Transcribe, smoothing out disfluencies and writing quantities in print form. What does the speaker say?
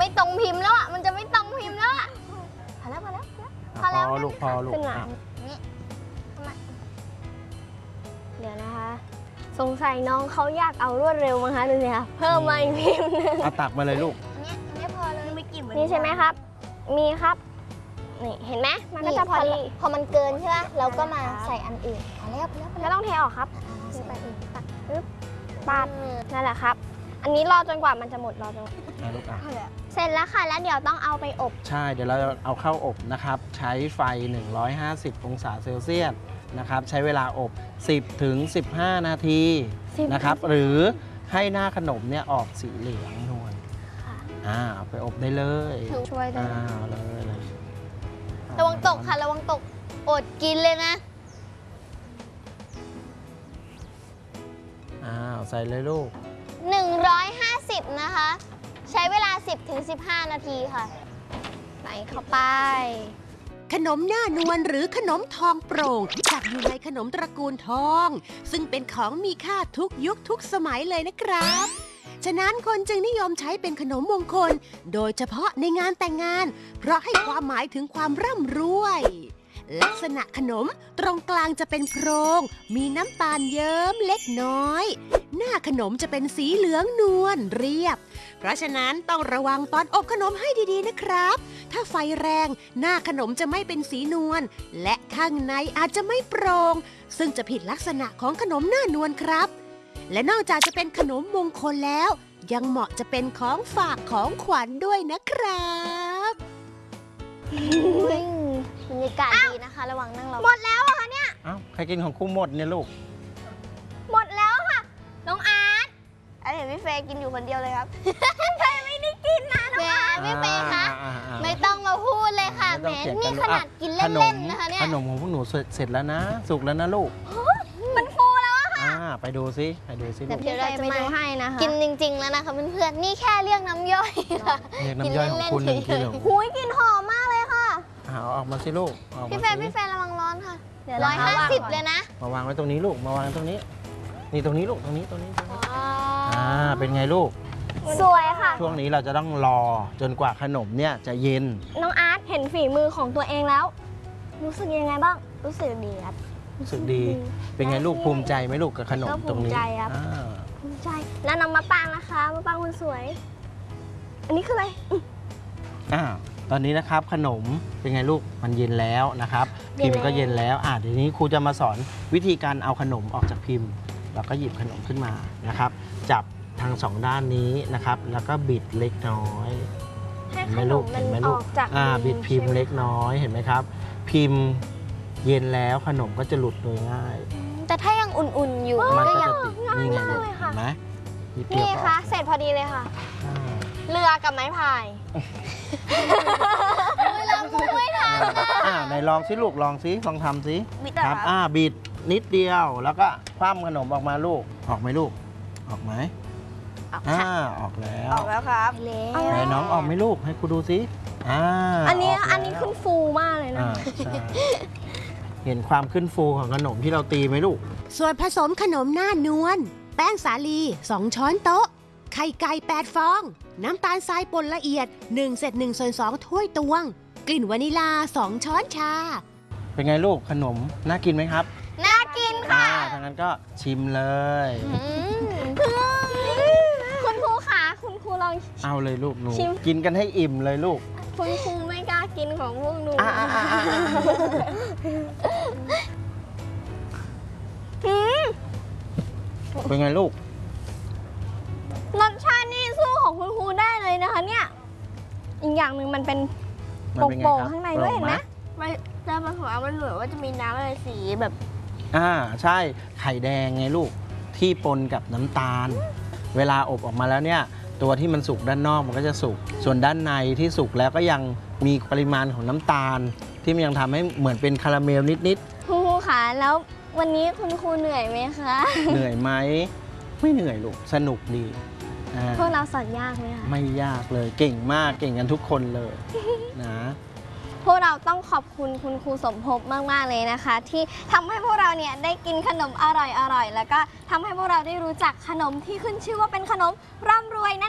ตรงพิมพ์แล้วอ่ะมันจะไม่ตรงพิมพ์แล้วอ่ะพอแล้วลูกพอลูกขึ้นมานี่เดี๋ยวนะคะ สงสัยน้องเขาอยากเอารวดเร็วมั้งคะดูสิคะเพิ่มมาอีกพิมพ์นึงเอาตักมาเลยลูกอันนี้พอเลยไม่กินนี่ใช่ไหมครับมีครับนี่เห็นไหมมันก็จะพอดีพอมันเกินใช่ไหมเราก็มาใส่อันอื่นพอแล้วไม่ต้องเทออกครับตักปึ๊บปาดนั่นแหละครับอันนี้รอจนกว่ามันจะหมดรอจนลูกเสร็จแล้วค่ะแล้วเดี๋ยวต้องเอาไปอบใช่เดี๋ยวเราเอาเข้าอบนะครับใช้ไฟ150องศาเซลเซียสนะครับใช้เวลาอบ10 ถึง 15 นาทีนะครับหรือให้หน้าขนมเนี่ยออกสีเหลืองนวลไปอบได้เลยช่วยได้เลยระวังตกค่ะระวังตกอดกินเลยนะใส่เลยลูก 150นะคะใช้เวลา 10-15 นาทีค่ะใส่เข้าไปขนมหน้านวลหรือขนมทองโปร่งจัดอยู่ในขนมตระกูลทองซึ่งเป็นของมีค่าทุกยุคทุกสมัยเลยนะครับฉะนั้นคนจึงนิยมใช้เป็นขนมมงคลโดยเฉพาะในงานแต่งงานเพราะให้ความหมายถึงความร่ำรวยลักษณะขนมตรงกลางจะเป็นโพรงมีน้ำตาลเยิ้มเล็กน้อยหน้าขนมจะเป็นสีเหลืองนวลเรียบเพราะฉะนั้นต้องระวังตอนอบขนมให้ดีๆนะครับถ้าไฟแรงหน้าขนมจะไม่เป็นสีนวลและข้างในอาจจะไม่โปร่งซึ่งจะผิดลักษณะของขนมหน้านวลครับและนอกจากจะเป็นขนมมงคลแล้วยังเหมาะจะเป็นของฝากของขวัญด้วยนะครับบรรยากาศดีนะคะระวังนั่งรอหมดแล้วอะคะเนี่ยใครกินของครูหมดเนี่ยลูกหมดแล้วค่ะน้องอาร์ตเห็นพี่เฟย์กินอยู่คนเดียวเลยครับพี่เฟย์ไม่ได้กินนะน้องอาร์ตพี่เฟย์คะไม่ต้องมาพูดเลยค่ะแหมนี่ขนาดกินเล่นๆนะคะเนี่ยขนมของพวกหนูเสร็จแล้วนะสุกแล้วนะลูกมันฟูแล้วอะค่ะไปดูซิลูกเดี๋ยวเราจะมาให้นะคะกินจริงๆแล้วนะคะเพื่อนๆนี่แค่เรียกน้ำย่อยค่ะเรียกน้ำย่อยของคุณ1 กิโลหุยกินหอมมากเลยค่ะออกมาสิลูกพี่เฟย์ระวังร้อนค่ะ150เลยนะมาวางไว้ตรงนี้ลูกมาวางตรงนี้นี่ตรงนี้ลูกตรงนี้เป็นไงลูกสวยค่ะช่วงนี้เราจะต้องรอจนกว่าขนมเนี่ยจะเย็นน้องอาร์ตเห็นฝีมือของตัวเองแล้วรู้สึกยังไงบ้างรู้สึกดีครับรู้สึกดีเป็นไงลูกภูมิใจไหมลูกกับขนมตรงนี้ภูมิใจครับภูมิใจแล้วน้ำมะปรางนะคะมะปรางคนสวยอันนี้คืออะไรตอนนี้นะครับขนมเป็นไงลูกมันเย็นแล้วนะครับพิมพ์ก็เย็นแล้วเดี๋ยวนี้ครูจะมาสอนวิธีการเอาขนมออกจากพิมพ์แล้วก็หยิบขนมขึ้นมานะครับจับทาง2ด้านนี้นะครับแล้วก็บิดเล็กน้อยเห็นไหมลูกบิดพิมพ์เล็กน้อยเห็นไหมครับพิมพ์เย็นแล้วขนมก็จะหลุดโดยง่ายแต่ถ้ายังอุ่นๆอยู่มันก็จะติดนี่ไงลูกเห็นไหมนี่ค่ะเสร็จพอดีเลยค่ะเรือกับไม้พายเราไม่ทันไหนลองสิลูกลองสิลองทำสิครับบิดนิดเดียวแล้วก็คว่ำขนมออกมาลูกออกไหมลูกออกไหมออกแล้วครับไหนน้องออกไหมลูกให้ครูดูสิอันนี้ขึ้นฟูมากเลยนะเห็นความขึ้นฟูของขนมที่เราตีไหมลูกส่วนผสมขนมหน้านวลแป้งสาลี2 ช้อนโต๊ะไข่ไก่8 ฟองน้ำตาลทรายป่นละเอียด1/2 ถ้วยตวงกลิ่นวานิลา2 ช้อนชาเป็นไงลูกขนมน่ากินไหมครับน่ากินค่ะถ้างั้นก็ชิมเลยคุณครูคะคุณครูลองเอาเลยลูกหนูกินกันให้อิ่มเลยลูกคุณครูไม่กล้ากินของพวกหนูเป็นไงลูกรสชาตินี่สู้ของคุณครูได้เลยนะคะเนี่ยอีกอย่างหนึ่งมันเป็นโป่งๆข้างในด้วยเห็นไหมไม่แต่บางหัวมันเหมือนว่าจะมีน้ำอะไรสีแบบใช่ไข่แดงไงลูกที่ปนกับน้ำตาลเวลาอบออกมาแล้วเนี่ยตัวที่มันสุกด้านนอกมันก็จะสุกส่วนด้านในที่สุกแล้วก็ยังมีปริมาณของน้ำตาลที่มันยังทำให้เหมือนเป็นคาราเมลนิดๆครูคะแล้ววันนี้คุณครูเหนื่อยไหมคะเหนื่อยไหมไม่เหนื่อยลูกสนุกดีพวกเราสอนยากไหมคะไม่ยากเลยเก่งมากเก่งกันทุกคนเลยนะพวกเราต้องขอบคุณคุณครูสมภพมากๆเลยนะคะที่ทำให้พวกเราเนี่ยได้กินขนมอร่อยๆแล้วก็ทำให้พวกเราได้รู้จักขนมที่ขึ้นชื่อว่าเป็นขนมร่ำรวยนั่น